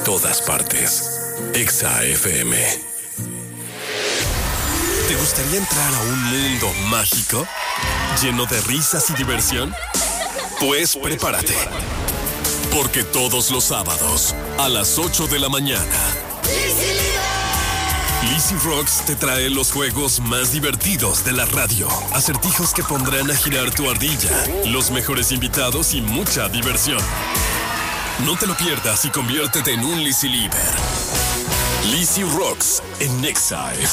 todas partes. Exa FM. ¿Te gustaría entrar a un mundo mágico? ¿Lleno de risas y diversión? Pues prepárate. Porque todos los sábados, a las 8 de la mañana, Lizzy Rocks te trae los juegos más divertidos de la radio. Acertijos que pondrán a girar tu ardilla, los mejores invitados y mucha diversión. No te lo pierdas y conviértete en un Lizzy Lieber. Lizzy Rocks en Exa FM.